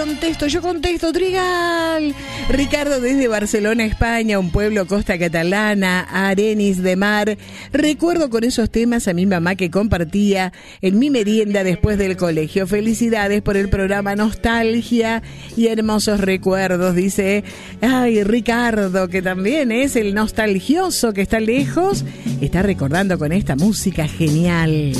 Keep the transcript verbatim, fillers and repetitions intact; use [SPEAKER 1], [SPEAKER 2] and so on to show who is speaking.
[SPEAKER 1] Contesto, yo contesto, Trigal. Ricardo desde Barcelona, España, un pueblo costa catalana, Arenis de Mar. Recuerdo con esos temas a mi mamá que compartía en mi merienda después del colegio. Felicidades por el programa Nostalgia y hermosos recuerdos, dice. Ay, Ricardo, que también es el nostalgioso que está lejos, está recordando con esta música genial.